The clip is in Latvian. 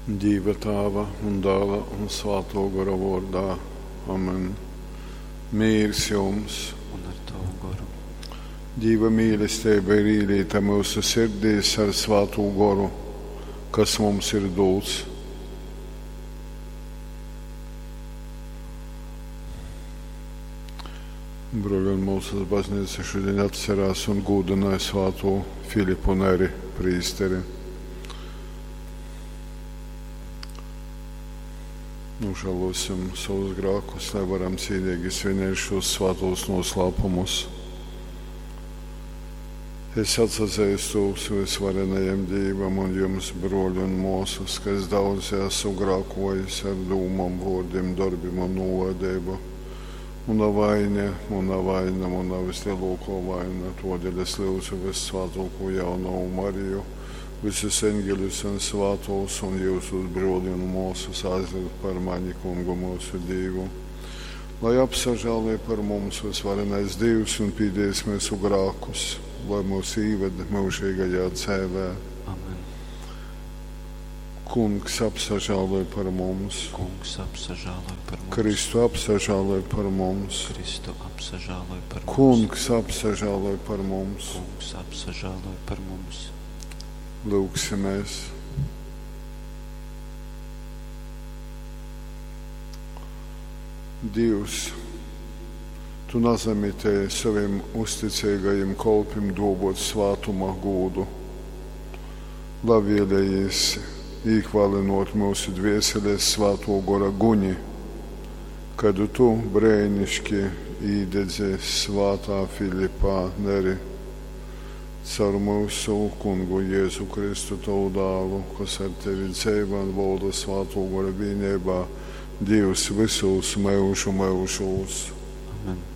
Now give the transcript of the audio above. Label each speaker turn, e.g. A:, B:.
A: Dieva Tēva un Dēla un Svētā gara vārdā. Amen. Mīrs jums.
B: Un ar tavu garu.
A: Dieva mīlestība ir ielīta mūsu sirdīs ar Svēto garu, kas mums ir dots. Brāļi, mūsu baznīca šodien atcerās un godināja Svēto Filipu Neri prīsteri. Nožēlosim savus grēkus, lai varam cienīgi svinēt šos svētos noslēpumus. Es atzīstu visvarenajam Dievam un jums, brāļi un māsas, ka es daudz esmu grēkojis ar domām, vārdiem, darbiem un novadību. Mana vaina, vislielākā vaina, tādēļ es lūdzu Vissvētāko Jauno Mariju, visus eņģeļus un svētos un jūsu brāļi un māsas aizlūgt par mani Kungu mūsu Dievu, lai apsažālē par mums visvarenais Dievs un pīdēs mūsu grēkus, lai mūs ieved mūžīgajā dzīvē.
B: Amen.
A: Kungs apsažālē par mums.
B: Kungs apsažālē par mums.
A: Kristu apsažālē par mums.
B: Kristu apsažālē par mums.
A: Kungs apsažālē par mums.
B: Kungs apsažālē par mums.
A: Lūksimies. Dievs, Tu nazamitēji saviem uzticīgajiem kalpim dāvāt svētuma godu, lai vēlējies īkvalinot mūsu dvēseles Svētā gara guņi, kad Tu brēnišķi īdedzi Svētā Filipā Neri caur mūsu Kungu Jēzu Kristu, Tavu dēlu, kas ar Tevi dzīvo un valda Svētā gara vienībā, Dievs visos mūžu mūžos.
B: Amen.